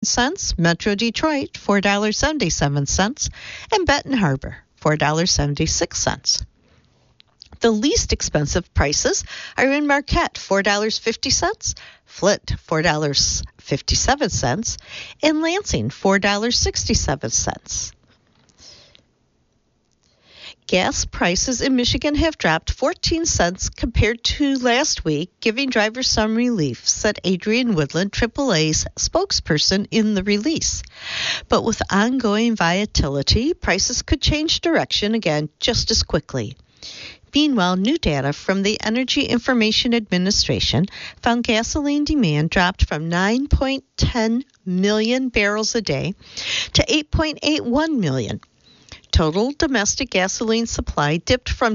$4.07, Metro Detroit $4.77, and Benton Harbor $4.76. The least expensive prices are in Marquette, $4.50, Flint, $4.57, and Lansing, $4.67. Gas prices in Michigan have dropped 14 cents compared to last week, giving drivers some relief, said Adrian Woodland, AAA's spokesperson in the release. But with ongoing volatility, prices could change direction again just as quickly. Meanwhile, new data from the Energy Information Administration found gasoline demand dropped from 9.10 million barrels a day to 8.81 million. Total domestic gasoline supply dipped from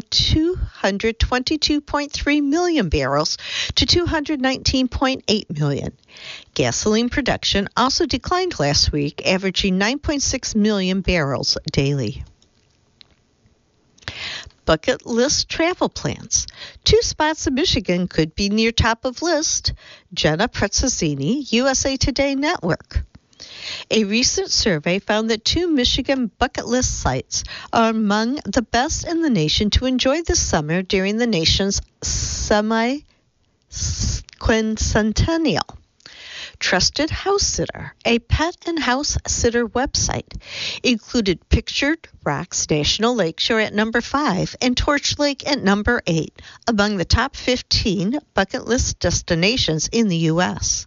222.3 million barrels to 219.8 million. Gasoline production also declined last week, averaging 9.6 million barrels daily. Bucket list travel plans. 2 spots in Michigan could be near top of list. Jenna Prezzazzini, USA Today Network. A recent survey found that 2 Michigan bucket list sites are among the best in the nation to enjoy this summer during the nation's semi-quincentennial. Trusted House Sitter, a pet and house sitter website, included Pictured Rocks National Lakeshore at number 5 and Torch Lake at number 8 among the top 15 bucket list destinations in the U.S.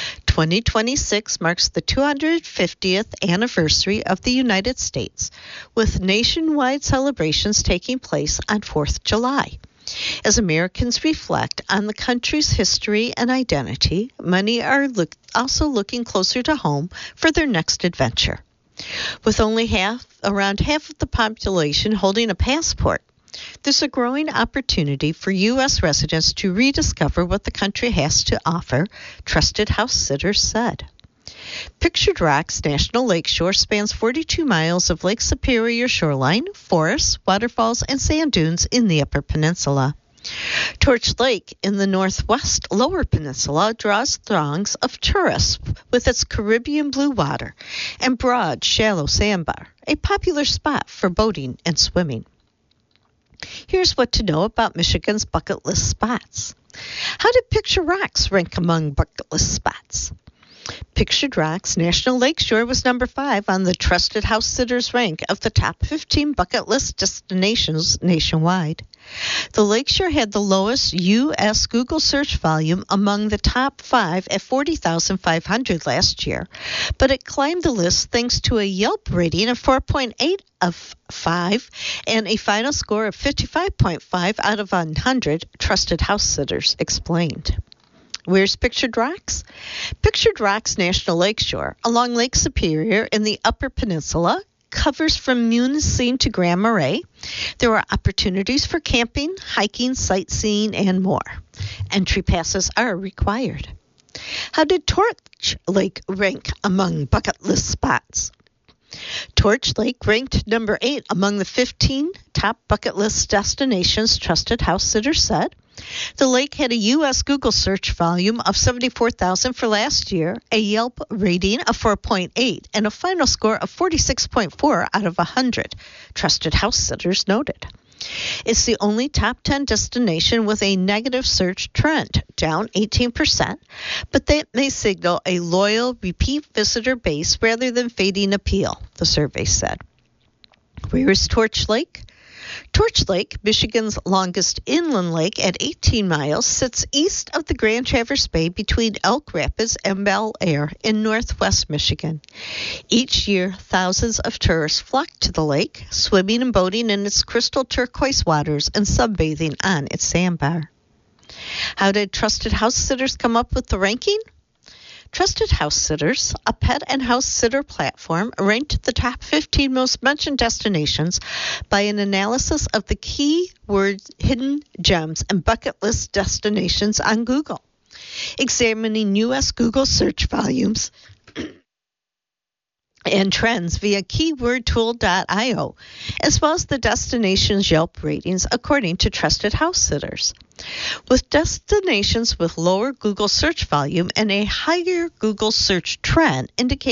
2026 marks the 250th anniversary of the United States, with nationwide celebrations taking place on 4th July. As Americans reflect on the country's history and identity, many are also looking closer to home for their next adventure. With only around half of the population holding a passport, there's a growing opportunity for U.S. residents to rediscover what the country has to offer, Trusted House Sitters said. Pictured Rocks National Lakeshore spans 42 miles of Lake Superior shoreline, forests, waterfalls, and sand dunes in the Upper Peninsula. Torch Lake in the northwest Lower Peninsula draws throngs of tourists with its Caribbean blue water and broad, shallow sandbar, a popular spot for boating and swimming. Here's what to know about Michigan's bucket list spots. How did Pictured Rocks rank among bucket list spots? Pictured Rocks National Lakeshore was number 5 on the Trusted House Sitters rank of the top 15 bucket list destinations nationwide. The Lakeshore had the lowest U.S. Google search volume among the top 5 at 40,500 last year, but it climbed the list thanks to a Yelp rating of 4.8 of 5 and a final score of 55.5 out of 100, Trusted House Sitters explained. Where's Pictured Rocks? Pictured Rocks National Lakeshore, along Lake Superior in the Upper Peninsula, covers from Munising to Grand Marais. There are opportunities for camping, hiking, sightseeing, and more. Entry passes are required. How did Torch Lake rank among bucket list spots? Torch Lake ranked number 8 among the 15 top bucket list destinations, Trusted House Sitters said. The lake had a U.S. Google search volume of 74,000 for last year, a Yelp rating of 4.8, and a final score of 46.4 out of 100, Trusted House Sitters noted. It's the only top 10 destination with a negative search trend, down 18%, but that may signal a loyal repeat visitor base rather than fading appeal, the survey said. Where is Torch Lake? Torch Lake, Michigan's longest inland lake at 18 miles, sits east of the Grand Traverse Bay between Elk Rapids and Bel Air in northwest Michigan. Each year, thousands of tourists flock to the lake, swimming and boating in its crystal turquoise waters and sunbathing on its sandbar. How did Trusted House Sitters come up with the ranking? Trusted House Sitters, a pet and house sitter platform, ranked the top 15 most mentioned destinations by an analysis of the keyword hidden gems and bucket list destinations on Google, examining U.S. Google search volumes and trends via keywordtool.io, as well as the destination's Yelp ratings according to Trusted House Sitters. With destinations with lower Google search volume and a higher Google search trend indicating